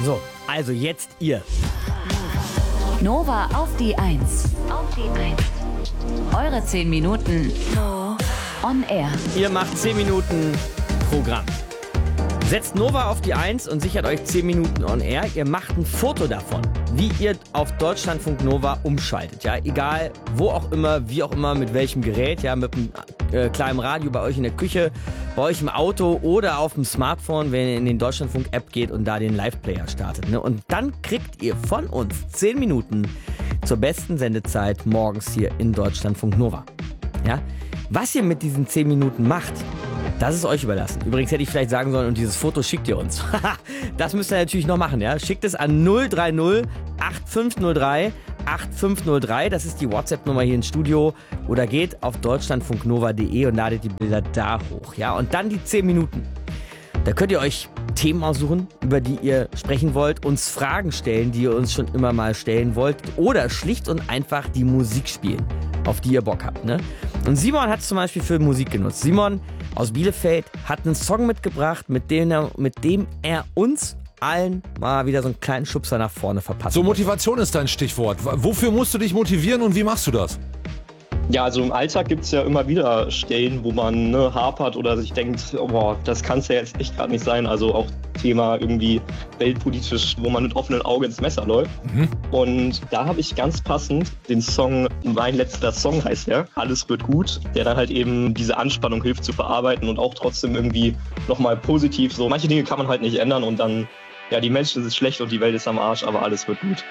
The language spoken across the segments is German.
So, also jetzt ihr. Nova auf die 1. Eure 10 Minuten on air. Ihr macht 10 Minuten Programm. Setzt Nova auf die 1 und sichert euch 10 Minuten on air. Ihr macht ein Foto davon, wie ihr auf Deutschlandfunk Nova umschaltet. Ja, egal, wo auch immer, wie auch immer, mit welchem Gerät. Ja, mit einem kleinen Radio bei euch in der Küche, bei euch im Auto oder auf dem Smartphone, wenn ihr in den Deutschlandfunk-App geht und da den Live-Player startet. Ne? Und dann kriegt ihr von uns 10 Minuten zur besten Sendezeit morgens hier in Deutschlandfunk Nova. Ja? Was ihr mit diesen 10 Minuten macht, das ist euch überlassen. Übrigens hätte ich vielleicht sagen sollen, und dieses Foto schickt ihr uns. Das müsst ihr natürlich noch machen, ja. Schickt es an 030 8503 8503. Das ist die WhatsApp-Nummer hier ins Studio. Oder geht auf deutschlandfunknova.de und ladet die Bilder da hoch, ja. Und dann die 10 Minuten. Da könnt ihr euch Themen aussuchen, über die ihr sprechen wollt, uns Fragen stellen, die ihr uns schon immer mal stellen wollt. Oder schlicht und einfach die Musik spielen, auf die ihr Bock habt, ne? Und Simon hat es zum Beispiel für Musik genutzt. Simon aus Bielefeld hat einen Song mitgebracht, mit dem er uns allen mal wieder so einen kleinen Schubser nach vorne verpasst. So, Motivation ist dein Stichwort. Wofür musst du dich motivieren und wie machst du das? Ja, also im Alltag gibt es ja immer wieder Stellen, wo man hapert oder sich denkt, oh, boah, das kann es ja jetzt echt gerade nicht sein. Also auch Thema irgendwie weltpolitisch, wo man mit offenem Auge ins Messer läuft. Und da habe ich ganz passend den Song, mein letzter Song heißt der, Alles wird gut, der dann halt eben diese Anspannung hilft zu verarbeiten und auch trotzdem irgendwie nochmal positiv so. Manche Dinge kann man halt nicht ändern und dann, ja, die Menschen sind schlecht und die Welt ist am Arsch, aber alles wird gut.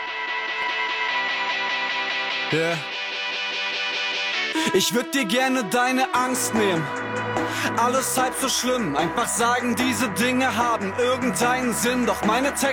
Yeah. Ich würd dir gerne deine Angst nehmen. Alles halb so schlimm, einfach sagen, diese Dinge haben irgendeinen Sinn. Doch meine Texte